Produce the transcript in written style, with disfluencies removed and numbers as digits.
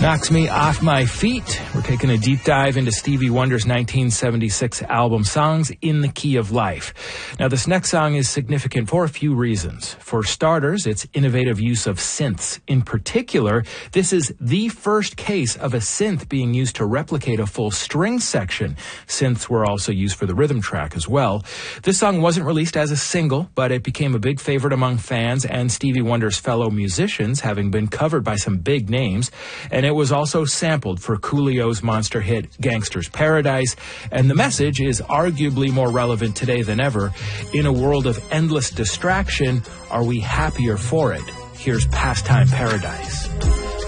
Knocks Me Off My Feet. We're taking a deep dive into Stevie Wonder's 1976 album Songs in the Key of Life. Now, this next song is significant for a few reasons. For starters, its innovative use of synths. In particular, this is the first case of a synth being used to replicate a full string section. Synths were also used for the rhythm track as well. This song wasn't released as a single, but it became a big favorite among fans and Stevie Wonder's fellow musicians, having been covered by some big names. And it was also sampled for Coolio's monster hit Gangster's Paradise, and the message is arguably more relevant today than ever. In a world of endless distraction, are we happier for it? Here's Pastime Paradise.